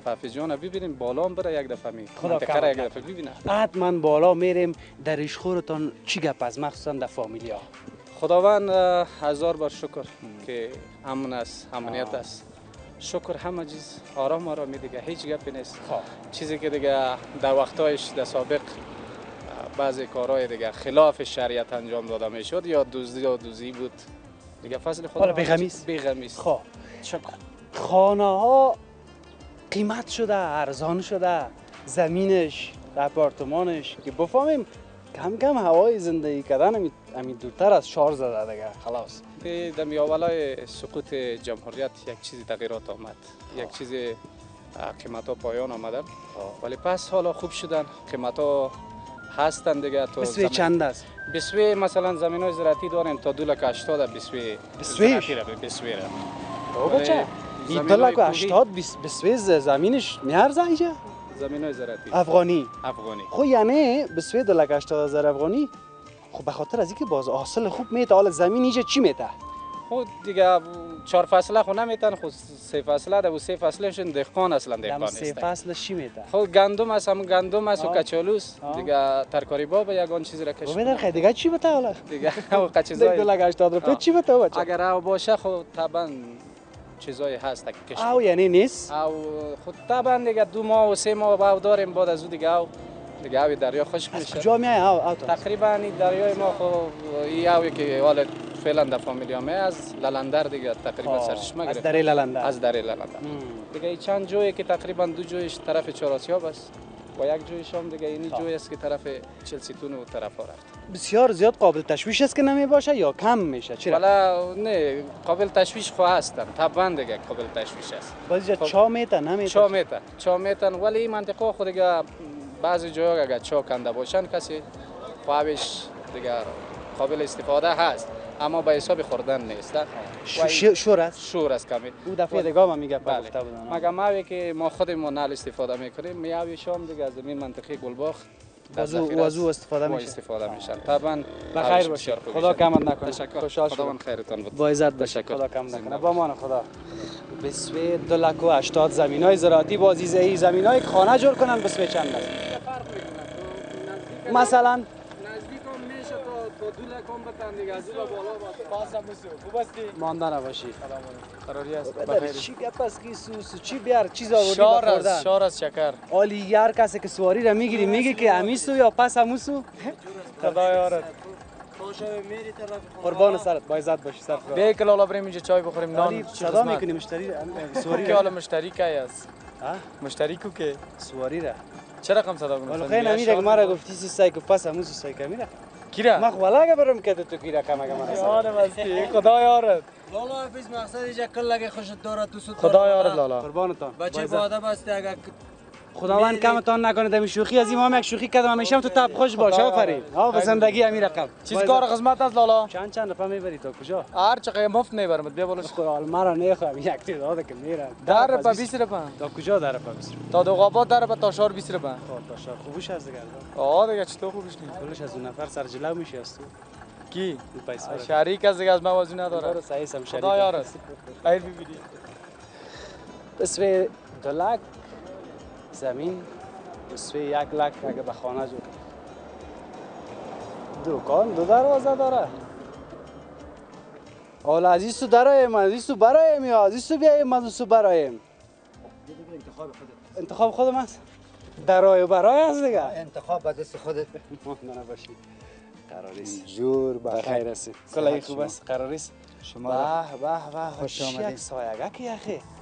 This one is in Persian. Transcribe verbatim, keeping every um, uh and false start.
دفعه حفیظ جان ببینیم، بالا هم بره یک دفعه می خدا منطقه را یک کمک دفعه ببینه. حتما بالا میریم. در ریشخورتان چی گپ است، مخصوصا در فامیلیا؟ خداوند هزار بار شکر که امن است، امنیت است. شکر همه چیز آرام آرامی دیگه، هیچ گپی نیست. چیزی که دیگه در وقتایش در سابق بعضی کارهای دیگه خلاف شریعت انجام داده میشد یا دزدی یا دوزی بود دیگه، فضل خدا. حالا بی‌غمیست. بی‌غمیست. خب خانه ها قیمت شده، ارزان شده، زمینش، آپارتمانش که بفهمیم کم کم هوای زندگی کردن همین دورتر از شار زده دیگه. خلاص در میاولای سقوط جمهوریت یک چیزی تغییرات آمد، یک چیزی قیمت ها پایان آمدن، ولی پس حالا خوب شدن، قیمت ها هستن دیگه. تو بسوی چند است؟ بسوی مثلا زمین های زراعتی داریم تا دو لک هشتاد بسوی بسویش؟ بسوی را بابا چه؟ این دو لک و هشتاد بسوی زمینش میارزه اینجا؟ زمین های زراعتی افغانی؟ افغانی. خب یعنی بسوی دو لک هشتاد هزار افغانی. خب به خاطر از اینکه باز حاصل خوب میته، حالا زمین اینجا چی میته؟ خود دیگه چهار فصله خو نمیتن، خود سه فصله ده و سه فصلشون دهقان اصلا دهقان است. سه فصل چی میته؟ خود گندم است، هم گندم است و کچالوس دیگه، ترکاری باب یگان چیزی را کش. ببین خیلی دیگه چی بته حالا؟ دیگه او قچزای دو لک هشتاد روپیه چی بته بچه؟ اگر او باشه خود طبعا چیزایی هست که کش. او یعنی نیست؟ او خود طبعا دیگه دو ماه و سه ماه بعد داریم، بعد از او دیگه او دیگه او دریا خشک میشه. کجا میای او او تقریبا این دریای ما خو ای اوی که حالا فعلا در فامیلیا می از للندر دیگه تقریبا سرچشمه گرفت. از دره للندر. از دره للندر دیگه ای چند جایی که تقریبا دو جایش طرف چهارآسیاب است و یک جایش هم دیگه اینی جایی است که طرف چلسیتون و طرف ها رفت. بسیار زیاد قابل تشویش است که نمی باشه یا کم میشه؟ چرا؟ والا نه قابل تشویش خو هستن، طبعا دیگه قابل تشویش است. باز جا چا میته نمیته؟ چا میته چا میتن، ولی این منطقه خود دیگه بعضی جاها اگر چا کنده باشن کسی خوابش دیگه قابل استفاده هست، اما به حساب خوردن نیست. شور است؟ شور است کمی. او دفعه دیگه ما میگه بله. گفته بودم. مگه ماوی که ما خودمون نال استفاده میکنیم، میاوی شام دیگه از زمین منطقه گلباخ وضو وضو استفاده میشه. استفاده میشن. طبعا بخیر باشید. خدا کمت نکنه. تشکر. خوشحال خدا من خیرتون بود. با عزت باشید. خدا کم نکنه. با امان خدا. بسوی دو لک و هشتاد زمینای زراعتی بازی ای زمینای خانه جور کنن بسوی چند است؟ مثلا نزدیک هم میشه تا دو لک هم بتن دیگه، از اون بالا باز پاسم مسو خوب استی مانده نباشی. قراری است بخیر. چی گپ است که سو چی بیار چیز آوردی شار بخوردن؟ است، شار است شکر. عالی هر کسی که سواری را میگیری میگه که امیسو یا پس اموسو. خدا یارت. قربان سرت، با عزت باشی سر فرا. بیا کلا بریم اینجا چای بخوریم، نان صدا میکنی مشتری سواری که حالا مشتری کی است؟ ها؟ مشتری کو که سواری را. چه رقم صدا کنم؟ ولی خیلی نمیره که ما را گفتی سی سای که پس اموسو سای کمیره. کیرا؟ ما خوالا که برم که تو کیرا کم اگه من یار مستی خدا یارت. لالا حافظ مقصد اینجا کل لگه خوشت داره تو سود خدا یارت لالا. قربانتان. بچه باده بسته اگر خداوند کمتان نکنه. دمی شوخی از این ما یک شوخی کردم همیشه تو تب خوش باش. آفرین. ها به زندگی همین رقم. چیز کار خدمت از لالا؟ چند چند رقم میبری تا کجا؟ هر چقدر مفت میبرم بیا بالا. قرآن مرا نخوام یک تیر داده که میرم. در رپا بیست رپا. تا کجا در رپا بیست؟ تا دو قابات در رپا تا شهر بیست رپا. تا شهر خوبش از دیگه. آه دیگه چطور خوبش نیست؟ کلش از اون نفر سر جلو میشه است. کی؟ پیسه شریک از دیگه از موازی نداره. برو صحیح سم شریک. خدا یار است. خیر ببینید. بسوی دو لک زمین بسوی یک لک اگه به خانه جو دکان دو دروازه داره. حالا از ایستو درایم، از ایستو برایم یا از ایستو بیایم از ایستو برایم. انتخاب خودت. انتخاب خودم است. درای برای است دیگه. انتخاب به دست خودت. نه نباشی. قراریست. جور بخیر است. کلا خوب است. قراریست. شما به به به. خوش آمدید. یک سایگه کی اخی.